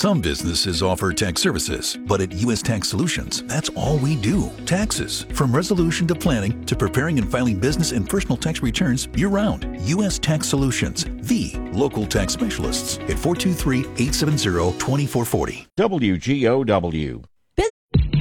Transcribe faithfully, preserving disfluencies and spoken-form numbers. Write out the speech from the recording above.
Some businesses offer tax services, but at U S Tax Solutions, that's all we do. Taxes. From resolution to planning to preparing and filing business and personal tax returns year-round. U S Tax Solutions, the local tax specialists at four two three, eight seven zero, two four four zero. W G O W,